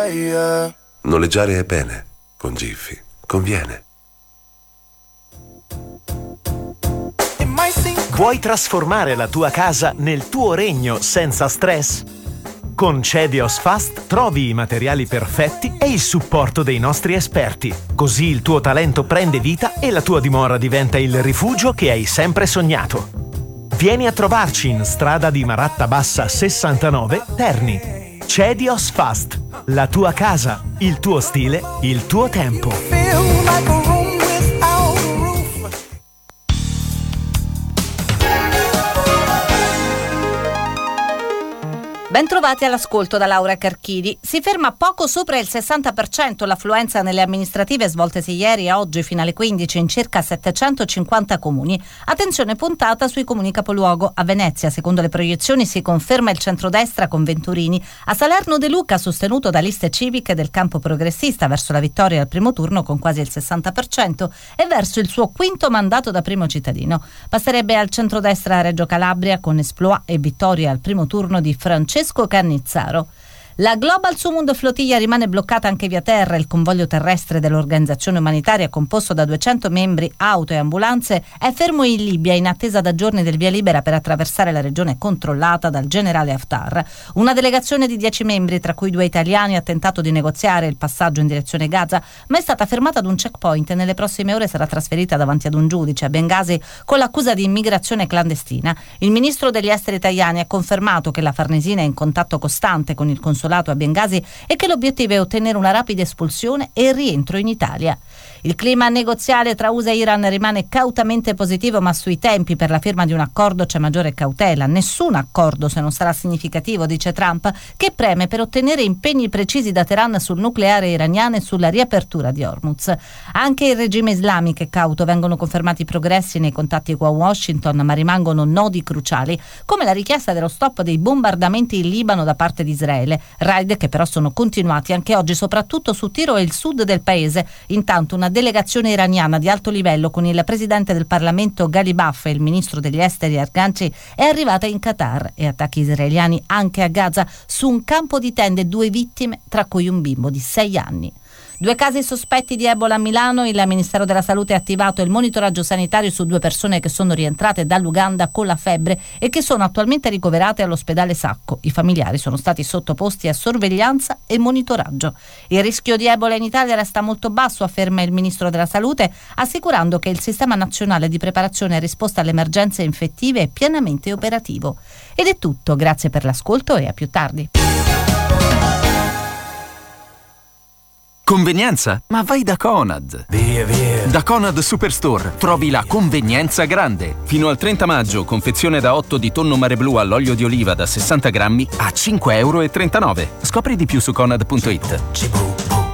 yeah. Noleggiare è bene, con Jiffy conviene. Vuoi trasformare la tua casa nel tuo regno senza stress? Con Cedios Fast trovi i materiali perfetti e il supporto dei nostri esperti. Così il tuo talento prende vita e la tua dimora diventa il rifugio che hai sempre sognato. Vieni a trovarci in strada di Maratta Bassa 69, Terni. Cedios Fast. La tua casa, il tuo stile, il tuo tempo. Bentrovati all'ascolto da Laura Carchidi. Si ferma poco sopra il 60% l'affluenza nelle amministrative svoltesi ieri e oggi fino alle 15 in circa 750 comuni. Attenzione puntata sui comuni capoluogo. A Venezia, secondo le proiezioni, si conferma il centrodestra con Venturini. A Salerno De Luca, sostenuto da liste civiche del campo progressista, verso la vittoria al primo turno con quasi il 60% e verso il suo quinto mandato da primo cittadino. Passerebbe al centrodestra a Reggio Calabria con esploit e vittoria al primo turno di Francesco Cannizzaro. La Global Sumund Flotilla rimane bloccata anche via terra. Il convoglio terrestre dell'organizzazione umanitaria, composto da 200 membri, auto e ambulanze, è fermo in Libia in attesa da giorni del via libera per attraversare la regione controllata dal generale Haftar. Una delegazione di 10 membri, tra cui 2 italiani, ha tentato di negoziare il passaggio in direzione Gaza, ma è stata fermata ad un checkpoint e nelle prossime ore sarà trasferita davanti ad un giudice a Bengasi con l'accusa di immigrazione clandestina. Il ministro degli esteri italiani ha confermato che la Farnesina è in contatto costante con il consolato a Bengasi e che l'obiettivo è ottenere una rapida espulsione e il rientro in Italia. Il clima negoziale tra USA e Iran rimane cautamente positivo, ma sui tempi per la firma di un accordo c'è maggiore cautela. Nessun accordo se non sarà significativo, dice Trump, che preme per ottenere impegni precisi da Teheran sul nucleare iraniano e sulla riapertura di Hormuz. Anche il regime islamico è cauto, vengono confermati progressi nei contatti con Washington, ma rimangono nodi cruciali, come la richiesta dello stop dei bombardamenti in Libano da parte di Israele, raid che però sono continuati anche oggi soprattutto su Tiro e il sud del paese. Intanto una delegazione iraniana di alto livello con il presidente del Parlamento Ghalibaf e il ministro degli esteri Arganci è arrivata in Qatar. E attacchi israeliani anche a Gaza, su un campo di tende 2 vittime, tra cui un bimbo di 6 anni. 2 casi sospetti di Ebola a Milano. Il Ministero della Salute ha attivato il monitoraggio sanitario su 2 persone che sono rientrate dall'Uganda con la febbre e che sono attualmente ricoverate all'ospedale Sacco. I familiari sono stati sottoposti a sorveglianza e monitoraggio. Il rischio di Ebola in Italia resta molto basso, afferma il Ministro della Salute, assicurando che il Sistema Nazionale di Preparazione e Risposta alle Emergenze Infettive è pienamente operativo. Ed è tutto, grazie per l'ascolto e a più tardi. Convenienza? Ma vai da Conad! Via. Da Conad Superstore trovi la convenienza grande. Fino al 30 maggio, confezione da 8 di tonno mare blu all'olio di oliva da 60 grammi a €5,39. Scopri di più su Conad.it.